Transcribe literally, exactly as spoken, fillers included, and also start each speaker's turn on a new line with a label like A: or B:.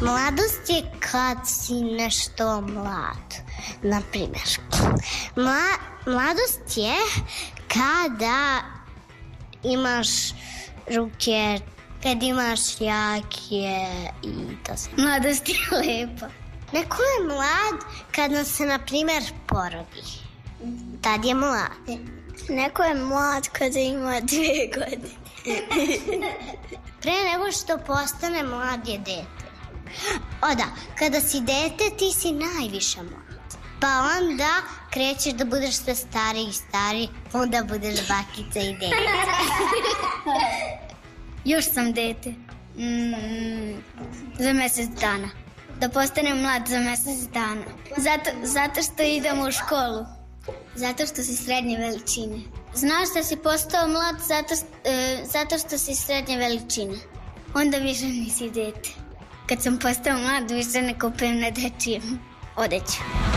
A: Mladost je kad si nešto mlad. Naprimjer, Mla, mladost je kada imaš ruke, kad imaš jake i to sve. Mladost je lepa. Neko je mlad kada se, na primjer, porodi. Tad je mlad. Neko je mlad kada ima dvije godine. Pre nego što postane mlad je dete. O da, kada si dete ti si najviše mlad. Pa onda krećeš da budeš sve stariji i stariji, onda budeš bakica i dete.
B: Još sam dete. Mm, za mjesec dana. Da postanem mlad za mjesec dana. Zato, zato što idem u školu.
A: Zato što si srednje veličine.
B: Znaš da si postao mlad zato, e, zato što si srednje veličine. Onda više nisi dete. Kad sam postao mlad, više ne kupujem na dečijem odeću.